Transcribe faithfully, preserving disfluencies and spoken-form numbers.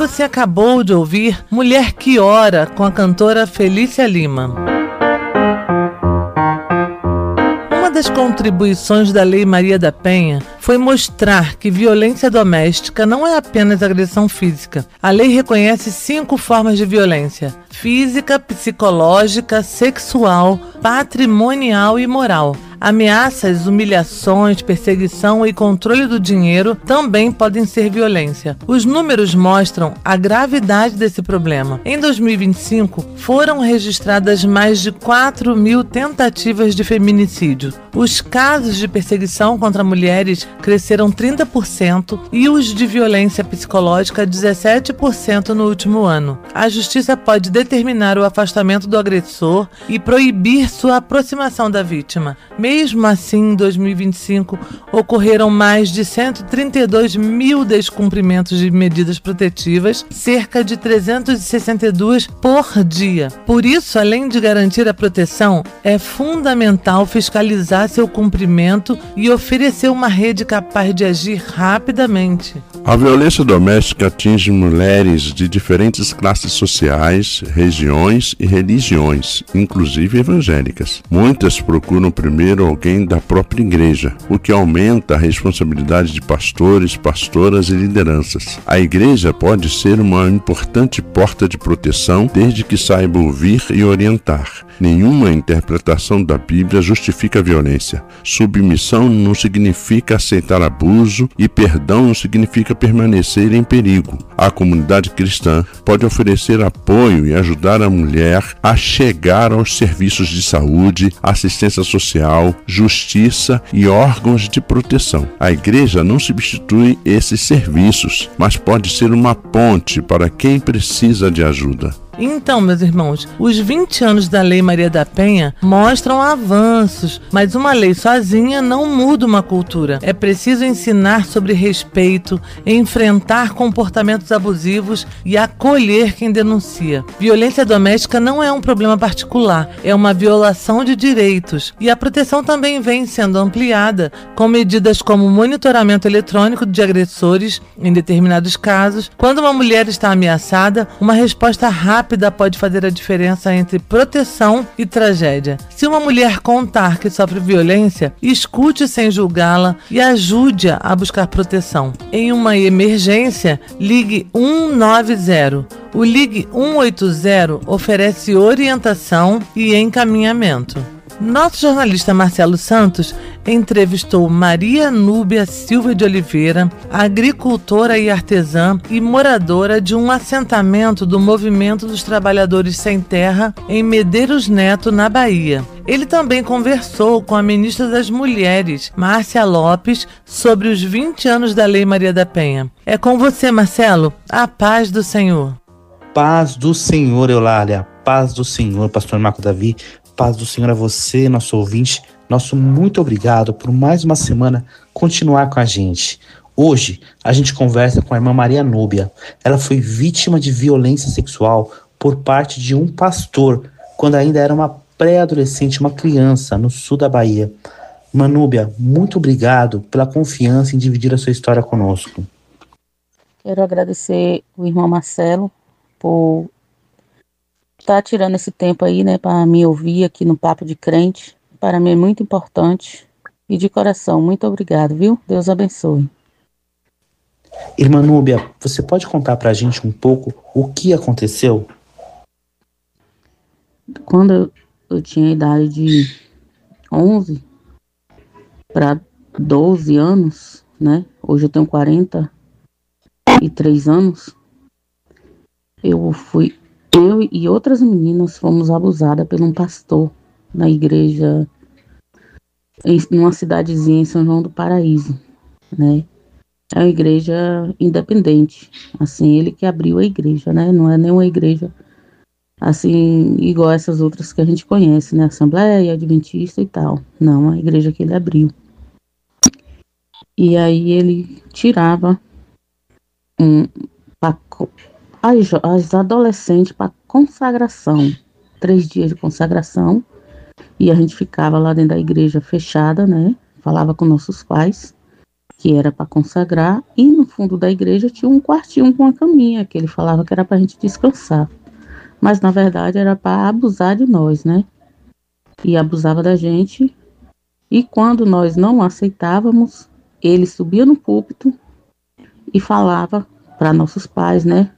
você acabou de ouvir Mulher que Ora, com a cantora Felícia Lima. Uma das contribuições da Lei Maria da Penha foi mostrar que violência doméstica não é apenas agressão física. A lei reconhece cinco formas de violência: física, psicológica, sexual, patrimonial e moral. Ameaças, humilhações, perseguição e controle do dinheiro também podem ser violência. Os números mostram a gravidade desse problema. Em dois mil e vinte e cinco, foram registradas mais de quatro mil tentativas de feminicídio. Os casos de perseguição contra mulheres cresceram trinta por cento e os de violência psicológica dezessete por cento no último ano. A justiça pode determinar o afastamento do agressor e proibir sua aproximação da vítima. Mesmo assim, em dois mil e vinte e cinco, ocorreram mais de cento e trinta e dois mil descumprimentos de medidas protetivas, cerca de trezentos e sessenta e dois por dia. Por isso, além de garantir a proteção, é fundamental fiscalizar seu cumprimento e oferecer uma rede capaz de agir rapidamente. A violência doméstica atinge mulheres de diferentes classes sociais, regiões e religiões, inclusive evangélicas. Muitas procuram primeiro alguém da própria igreja, o que aumenta a responsabilidade de pastores, pastoras e lideranças. A igreja pode ser uma importante porta de proteção, desde que saiba ouvir e orientar. Nenhuma interpretação da Bíblia justifica a violência. Submissão não significa aceitar abuso e perdão não significa permanecer em perigo. A comunidade cristã pode oferecer apoio e ajudar a mulher a chegar aos serviços de saúde, assistência social, justiça e órgãos de proteção. A igreja não substitui esses serviços, mas pode ser uma ponte para quem precisa de ajuda. Então, meus irmãos, os vinte anos da Lei Maria da Penha mostram avanços, mas uma lei sozinha não muda uma cultura. É preciso ensinar sobre respeito, enfrentar comportamentos abusivos e acolher quem denuncia. Violência doméstica não é um problema particular, é uma violação de direitos. E a proteção também vem sendo ampliada com medidas como monitoramento eletrônico de agressores em determinados casos. Quando uma mulher está ameaçada, uma resposta rápida rápida pode fazer a diferença entre proteção e tragédia. Se uma mulher contar que sofre violência, escute sem julgá-la e ajude-a a buscar proteção. Em uma emergência, ligue um nove zero. O Ligue um oito zero oferece orientação e encaminhamento. Nosso jornalista Marcelo Santos entrevistou Maria Núbia Silva de Oliveira, agricultora e artesã e moradora de um assentamento do Movimento dos Trabalhadores Sem Terra em Medeiros Neto, na Bahia. Ele também conversou com a ministra das Mulheres, Márcia Lopes, sobre os vinte anos da Lei Maria da Penha. É com você, Marcelo. A paz do Senhor. Paz do Senhor, Eulália. Paz do Senhor, pastor Marco Davi. Paz do Senhor a você, nosso ouvinte. Nosso muito obrigado por mais uma semana continuar com a gente. Hoje, a gente conversa com a irmã Maria Núbia. Ela foi vítima de violência sexual por parte de um pastor, quando ainda era uma pré-adolescente, uma criança, no sul da Bahia. Irmã Núbia, muito obrigado pela confiança em dividir a sua história conosco. Quero agradecer o irmão Marcelo por tá tirando esse tempo aí, né, para me ouvir aqui no Papo de Crente. Para mim é muito importante e de coração, muito obrigado, viu? Deus abençoe. Irmã Núbia, você pode contar pra gente um pouco o que aconteceu? Quando eu, eu tinha a idade de onze para doze anos, né? Hoje eu tenho quarenta e três anos. Eu fui Eu e outras meninas fomos abusadas por um pastor na igreja, em uma cidadezinha em São João do Paraíso, né? É uma igreja independente, assim, ele que abriu a igreja, né? Não é nenhuma igreja, assim, igual essas outras que a gente conhece, né? Assembleia, Adventista e tal. Não, é uma igreja que ele abriu. E aí ele tirava um pacote As, as adolescentes para consagração, três dias de consagração, e a gente ficava lá dentro da igreja fechada, né? Falava com nossos pais, que era para consagrar, e no fundo da igreja tinha um quartinho com uma caminha, que ele falava que era para a gente descansar. Mas na verdade era para abusar de nós, né? E abusava da gente. E quando nós não aceitávamos, ele subia no púlpito e falava para nossos pais, né?